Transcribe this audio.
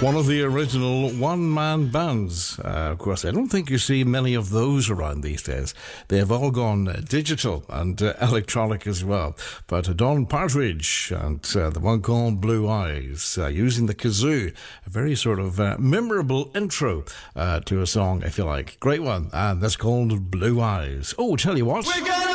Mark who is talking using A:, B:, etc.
A: One of the original one-man bands. Of course, I don't think you see many of those around these days. They have all gone digital and electronic as well. But Don Partridge and the one called Blue Eyes, using the kazoo, a very sort of memorable intro to a song, if you like. Great one, and that's called Blue Eyes. Oh, tell you what.